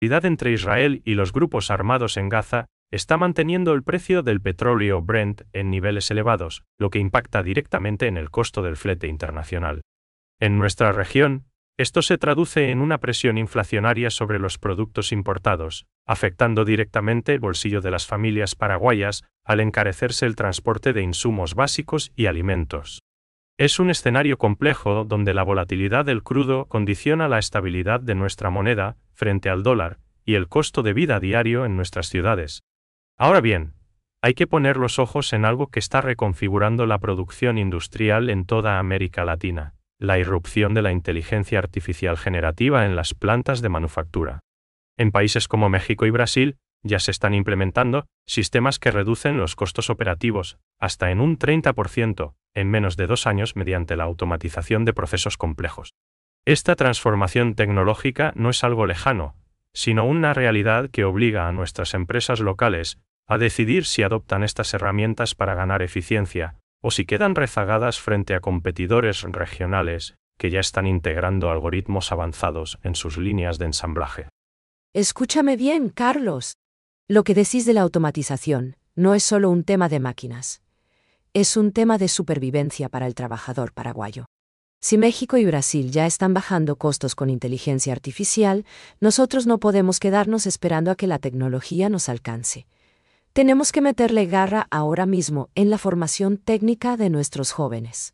La rivalidad entre Israel y los grupos armados en Gaza está manteniendo el precio del petróleo Brent en niveles elevados, lo que impacta directamente en el costo del flete internacional. En nuestra región, esto se traduce en una presión inflacionaria sobre los productos importados, afectando directamente el bolsillo de las familias paraguayas al encarecerse el transporte de insumos básicos y alimentos. Es un escenario complejo donde la volatilidad del crudo condiciona la estabilidad de nuestra moneda frente al dólar y el costo de vida diario en nuestras ciudades. Ahora bien, hay que poner los ojos en algo que está reconfigurando la producción industrial en toda América Latina: la irrupción de la inteligencia artificial generativa en las plantas de manufactura. En países como México y Brasil, ya se están implementando sistemas que reducen los costos operativos hasta en un 30% en menos de 2 años mediante la automatización de procesos complejos. Esta transformación tecnológica no es algo lejano, sino una realidad que obliga a nuestras empresas locales a decidir si adoptan estas herramientas para ganar eficiencia, o si quedan rezagadas frente a competidores regionales que ya están integrando algoritmos avanzados en sus líneas de ensamblaje. Escúchame bien, Carlos. Lo que decís de la automatización no es solo un tema de máquinas. Es un tema de supervivencia para el trabajador paraguayo. Si México y Brasil ya están bajando costos con inteligencia artificial, nosotros no podemos quedarnos esperando a que la tecnología nos alcance. Tenemos que meterle garra ahora mismo en la formación técnica de nuestros jóvenes.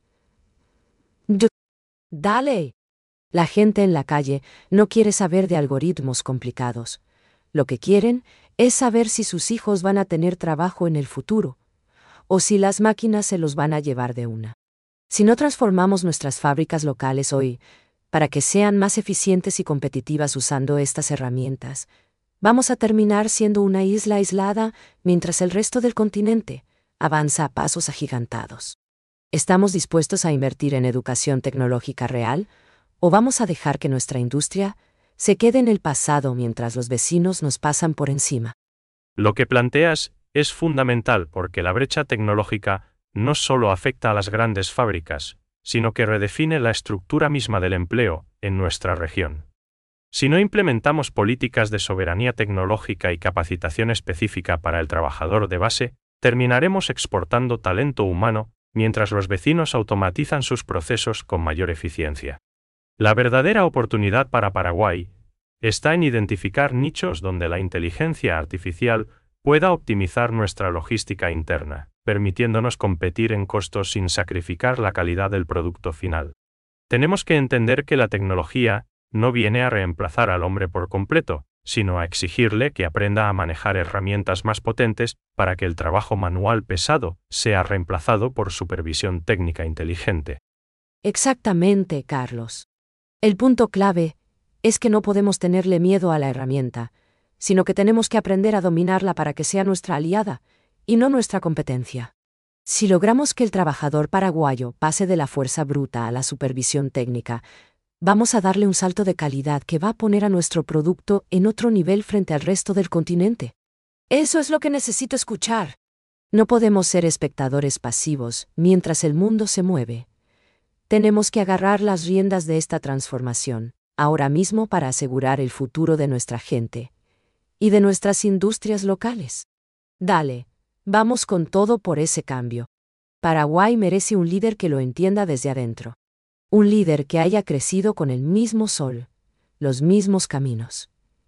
Dale. La gente en la calle no quiere saber de algoritmos complicados. Lo que quieren es saber si sus hijos van a tener trabajo en el futuro, o si las máquinas se los van a llevar de una. Si no transformamos nuestras fábricas locales hoy, para que sean más eficientes y competitivas usando estas herramientas, vamos a terminar siendo una isla aislada mientras el resto del continente avanza a pasos agigantados. ¿Estamos dispuestos a invertir en educación tecnológica real, o vamos a dejar que nuestra industria se quede en el pasado mientras los vecinos nos pasan por encima? Lo que planteas es fundamental porque la brecha tecnológica no solo afecta a las grandes fábricas, sino que redefine la estructura misma del empleo en nuestra región. Si no implementamos políticas de soberanía tecnológica y capacitación específica para el trabajador de base, terminaremos exportando talento humano mientras los vecinos automatizan sus procesos con mayor eficiencia. La verdadera oportunidad para Paraguay está en identificar nichos donde la inteligencia artificial pueda optimizar nuestra logística interna, permitiéndonos competir en costos sin sacrificar la calidad del producto final. Tenemos que entender que la tecnología no viene a reemplazar al hombre por completo, sino a exigirle que aprenda a manejar herramientas más potentes para que el trabajo manual pesado sea reemplazado por supervisión técnica inteligente. Exactamente, Carlos. El punto clave es que no podemos tenerle miedo a la herramienta, sino que tenemos que aprender a dominarla para que sea nuestra aliada y no nuestra competencia. Si logramos que el trabajador paraguayo pase de la fuerza bruta a la supervisión técnica, vamos a darle un salto de calidad que va a poner a nuestro producto en otro nivel frente al resto del continente. Eso es lo que necesito escuchar. No podemos ser espectadores pasivos mientras el mundo se mueve. Tenemos que agarrar las riendas de esta transformación, ahora mismo, para asegurar el futuro de nuestra gente y de nuestras industrias locales. Dale, vamos con todo por ese cambio. Paraguay merece un líder que lo entienda desde adentro. Un líder que haya crecido con el mismo sol, los mismos caminos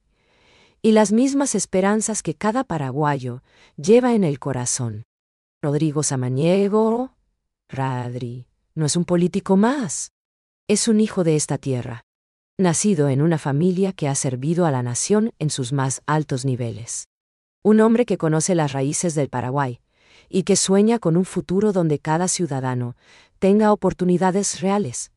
y las mismas esperanzas que cada paraguayo lleva en el corazón. Rodrigo Samaniego, Radri, no es un político más. Es un hijo de esta tierra, nacido en una familia que ha servido a la nación en sus más altos niveles. Un hombre que conoce las raíces del Paraguay y que sueña con un futuro donde cada ciudadano tenga oportunidades reales.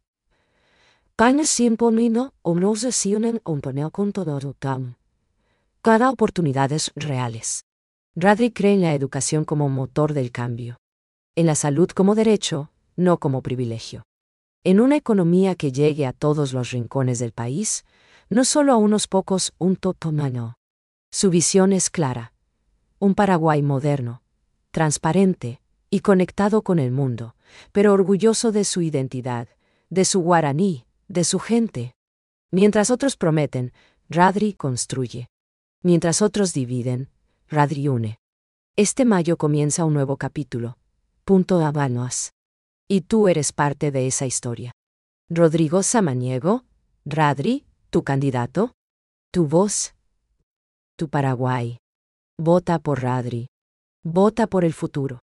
Cada oportunidades reales. Radri cree en la educación como motor del cambio. En la salud como derecho, no como privilegio. En una economía que llegue a todos los rincones del país, no solo a unos pocos, un totomano. Su visión es clara. Un Paraguay moderno, transparente y conectado con el mundo, pero orgulloso de su identidad, de su guaraní, de su gente. Mientras otros prometen Radri construye. Mientras otros dividen, Radri une. Este mayo comienza un nuevo capítulo. Habanos. Y tú eres parte de esa historia. Rodrigo Samaniego, Radri, tu candidato. Tu voz. Tu Paraguay. Vota por Radri. Vota por el futuro.